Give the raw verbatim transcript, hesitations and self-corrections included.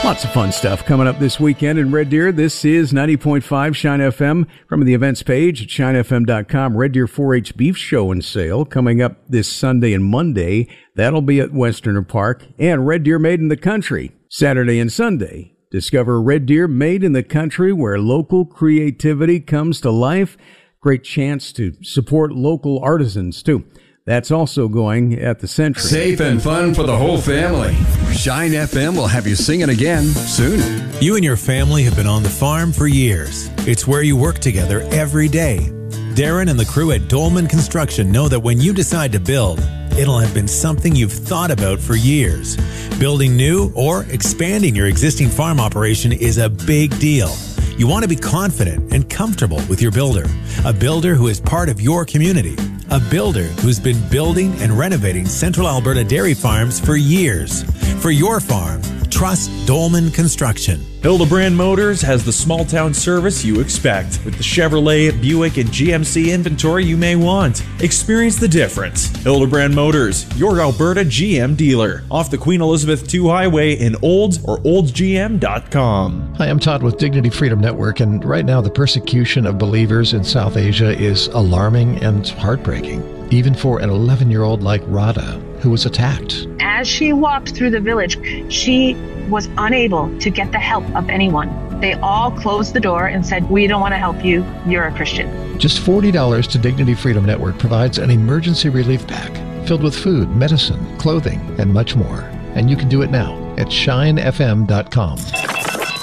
Lots of fun stuff coming up this weekend in Red Deer. This is ninety point five Shine F M. From the events page at shine f m dot com, Red Deer four H Beef Show and Sale coming up this Sunday and Monday. That'll be at Westerner Park. And Red Deer Made in the Country, Saturday and Sunday. Discover Red Deer Made in the Country, where local creativity comes to life. Great chance to support local artisans, too. That's also going at the Century. Safe and fun for the whole family. Shine F M will have you singing again soon. You and your family have been on the farm for years. It's where you work together every day. Darren and the crew at Dolman Construction know that when you decide to build, it'll have been something you've thought about for years. Building new or expanding your existing farm operation is a big deal. You want to be confident and comfortable with your builder. A builder who is part of your community. A builder who's been building and renovating Central Alberta dairy farms for years. For your farm, trust Dolman Construction. Hildebrand Motors has the small town service you expect with the Chevrolet, Buick, and G M C inventory you may want. Experience the difference. Hildebrand Motors, your Alberta G M dealer, off the Queen Elizabeth the Second Highway in Olds or olds g m dot com. Hi, I'm Todd with Dignity Freedom Network, and right now the persecution of believers in South Asia is alarming and heartbreaking, even for an eleven-year-old like Radha, who was attacked. As she walked through the village, she was unable to get the help of anyone. They all closed the door and said, "We don't want to help you. You're a Christian." Just forty dollars to Dignity Freedom Network provides an emergency relief pack filled with food, medicine, clothing, and much more. And you can do it now at shine f m dot com.